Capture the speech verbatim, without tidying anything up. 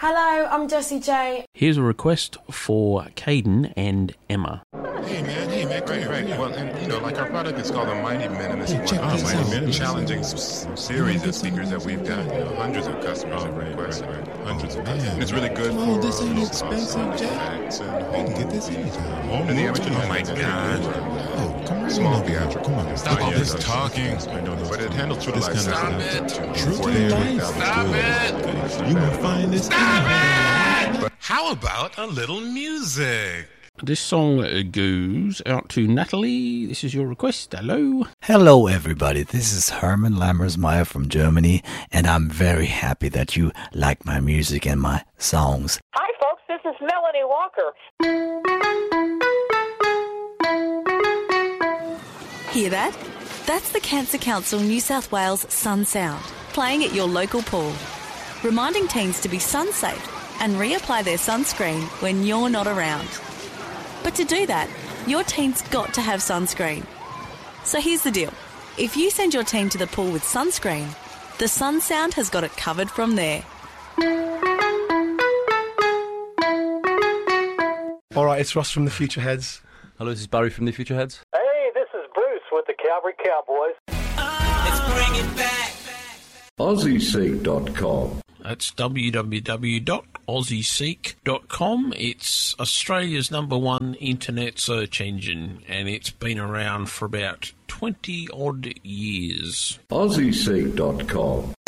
Hello, I'm Jessie J. Here's a request for Caden and Emma. Hey man, hey man, right, right. Well, and you know, like our product is called the Mighty Men, and it's Hey, one check of this the Mighty out. Men challenging s- series of speakers that we've got. You know, hundreds of customers Oh, have right, requested, right, right. hundreds of Man. customers. And it's really good Oh, for this ain't uh, expensive, uh, Jack. effects and You home can get this anytime. home and the amateur. Oh my God. Oh, come on. Small now. theatrical. Come on. Stop all this talking. But it handles true to life. Stop it. True to life. Stop it. You won't find this. Stop it. But how about a little music? This song uh, goes out to Natalie. This is your request. Hello. Hello, everybody. This is Herman Lammersmeyer from Germany, and I'm very happy that you like my music and my songs. Hi, folks. This is Melanie Walker. Hear that? That's the Cancer Council New South Wales Sun Sound, playing at your local pool, reminding teens to be sun safe and reapply their sunscreen when you're not around. But to do that, your teen's got to have sunscreen. So here's the deal. If you send your teen to the pool with sunscreen, the Sun Sound has got it covered from there. All right, it's Ross from the Future Heads. Hello, this is Barry from the Future Heads. Hey, this is Bruce with the Calvary Cowboys. Let's bring it back. Aussie Seek dot com. That's w w w dot aussie seek dot com. It's Australia's number one internet search engine, and it's been around for about twenty odd years. Aussie Seek dot com.